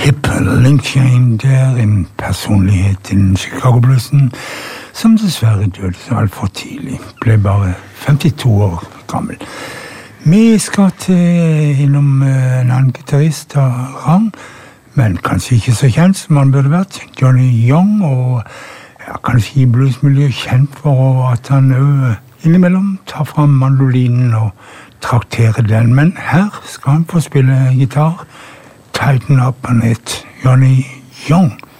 Hip Link Chain der, en personlighet innen Chicago-bluesen, som dessverre døde så alt for tidlig, ble bare 52 år gammel. Vi skal innom en annen gitarist av rang, men kanskje ikke så kjent som han burde vært, Johnny Young, og kanskje i bluesmiljøet kjent for at han innimellom tar fram mandolinen og trakterer den, men her skal han få spille gitar. Tighten up on it, Johnny Young.